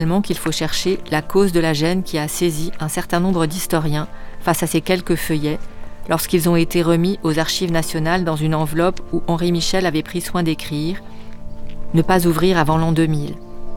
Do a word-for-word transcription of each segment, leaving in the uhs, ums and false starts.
qu'il faut chercher la cause de la gêne qui a saisi un certain nombre d'historiens face à ces quelques feuillets lorsqu'ils ont été remis aux Archives nationales dans une enveloppe où Henri Michel avait pris soin d'écrire « Ne pas ouvrir avant l'an deux mille ».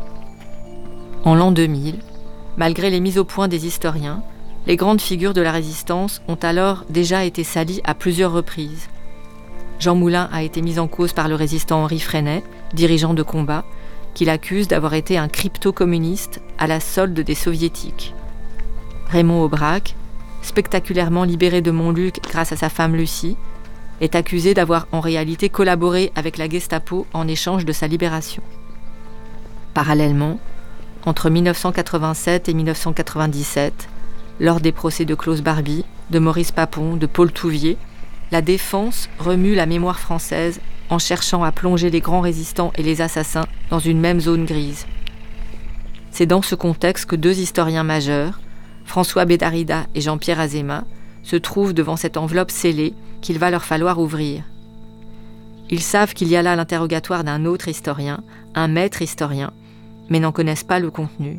En l'an deux mille, malgré les mises au point des historiens, les grandes figures de la résistance ont alors déjà été salies à plusieurs reprises. Jean Moulin a été mis en cause par le résistant Henri Freinet, dirigeant de combat, qu'il accuse d'avoir été un crypto-communiste à la solde des soviétiques. Raymond Aubrac, spectaculairement libéré de Montluc grâce à sa femme Lucie, est accusé d'avoir en réalité collaboré avec la Gestapo en échange de sa libération. Parallèlement, entre dix-neuf cent quatre-vingt-sept et dix-neuf cent quatre-vingt-dix-sept, lors des procès de Klaus Barbie, de Maurice Papon, de Paul Touvier, la défense remue la mémoire française en cherchant à plonger les grands résistants et les assassins dans une même zone grise. C'est dans ce contexte que deux historiens majeurs, François Bédarida et Jean-Pierre Azéma, se trouvent devant cette enveloppe scellée qu'il va leur falloir ouvrir. Ils savent qu'il y a là l'interrogatoire d'un autre historien, un maître historien, mais n'en connaissent pas le contenu.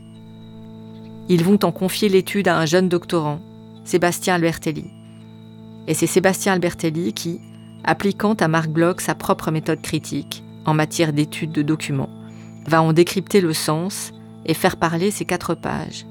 Ils vont en confier l'étude à un jeune doctorant, Sébastien Albertelli. Et c'est Sébastien Albertelli qui, appliquant à Marc Bloch sa propre méthode critique en matière d'étude de documents, va en décrypter le sens et faire parler ces quatre pages.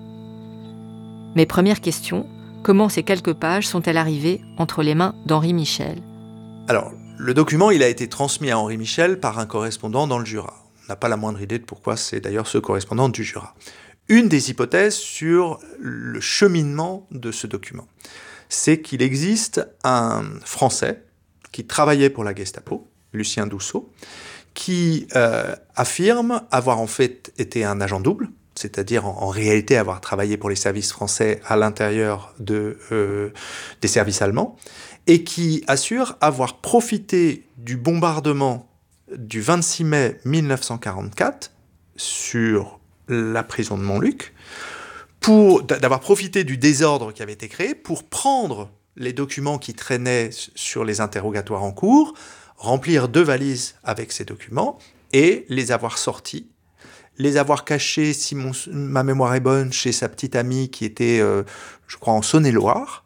Mes premières questions, comment ces quelques pages sont-elles arrivées entre les mains d'Henri Michel ? Alors, le document, il a été transmis à Henri Michel par un correspondant dans le Jura. On n'a pas la moindre idée de pourquoi c'est d'ailleurs ce correspondant du Jura. Une des hypothèses sur le cheminement de ce document, c'est qu'il existe un Français qui travaillait pour la Gestapo, Lucien Douceau, qui euh, affirme avoir en fait été un agent double, c'est-à-dire en, en réalité avoir travaillé pour les services français à l'intérieur de, euh, des services allemands, et qui assure avoir profité du bombardement du vingt-six mai mille neuf cent quarante-quatre sur la prison de Montluc, pour d'avoir profité du désordre qui avait été créé pour prendre les documents qui traînaient sur les interrogatoires en cours, remplir deux valises avec ces documents et les avoir sortis, les avoir cachés, si mon, ma mémoire est bonne, chez sa petite amie qui était, euh, je crois, en Saône-et-Loire,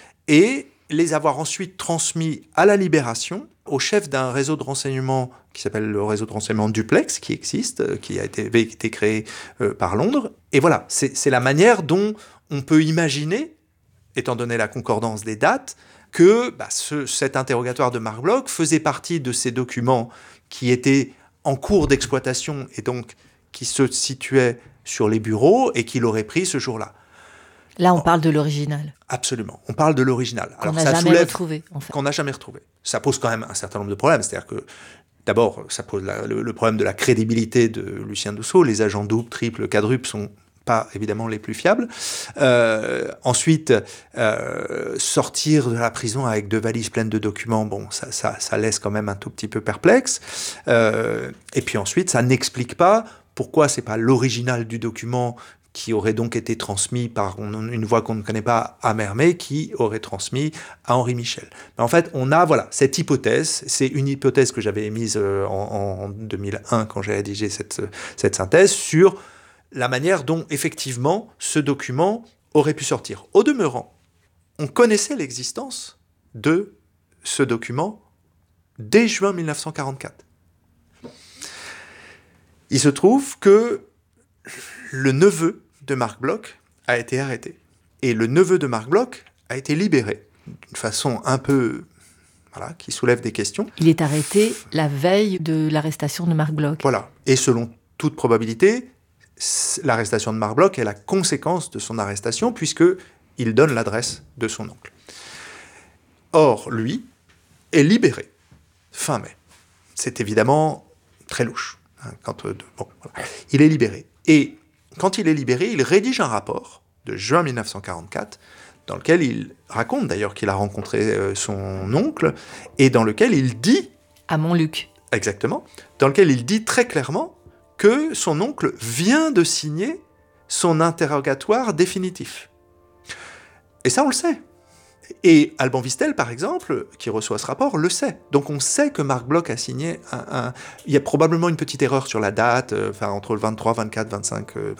et les avoir ensuite transmis à la Libération, au chef d'un réseau de renseignement qui s'appelle le réseau de renseignement Duplex, qui existe, qui a été, avait été créé euh, par Londres. Et voilà, c'est, c'est la manière dont on peut imaginer, étant donné la concordance des dates, que bah, ce, cet interrogatoire de Marc Bloch faisait partie de ces documents qui étaient en cours d'exploitation et donc qui se situaient sur les bureaux et qu'il aurait pris ce jour-là. Là, on parle de l'original. Absolument, on parle de l'original. Qu'on n'a jamais retrouvé, en fait. Qu'on n'a jamais retrouvé. Ça pose quand même un certain nombre de problèmes. C'est-à-dire que, d'abord, ça pose la, le, le problème de la crédibilité de Lucien Douceau. Les agents doubles, triples, quadruples sont pas évidemment les plus fiables. Euh, ensuite, euh, sortir de la prison avec deux valises pleines de documents, bon, ça, ça, ça laisse quand même un tout petit peu perplexe. Euh, et puis ensuite, ça n'explique pas pourquoi c'est pas l'original du document qui aurait donc été transmis par une voix qu'on ne connaît pas à Mermet, qui aurait transmis à Henri Michel. Mais en fait, on a voilà cette hypothèse, c'est une hypothèse que j'avais émise en, en deux mille un quand j'ai rédigé cette, cette synthèse, sur la manière dont, effectivement, ce document aurait pu sortir. Au demeurant, on connaissait l'existence de ce document dès juin mille neuf cent quarante-quatre. Il se trouve que le neveu de Marc Bloch a été arrêté. Et le neveu de Marc Bloch a été libéré d'une façon un peu, voilà, qui soulève des questions. Il est arrêté la veille de l'arrestation de Marc Bloch. Voilà. Et selon toute probabilité, l'arrestation de Marc Bloch est la conséquence de son arrestation, puisqu'il donne l'adresse de son oncle. Or, lui est libéré fin mai. C'est évidemment très louche. Hein, quand, euh, bon, voilà. Il est libéré. Et quand il est libéré, il rédige un rapport de juin mille neuf cent quarante-quatre, dans lequel il raconte d'ailleurs qu'il a rencontré euh, son oncle, et dans lequel il dit... À Montluc. Exactement. Dans lequel il dit très clairement que son oncle vient de signer son interrogatoire définitif. Et ça, on le sait. Et Alban Vistel, par exemple, qui reçoit ce rapport, le sait. Donc on sait que Marc Bloch a signé un... un... Il y a probablement une petite erreur sur la date, euh, enfin, entre le vingt-trois, vingt-quatre, vingt-cinq, euh,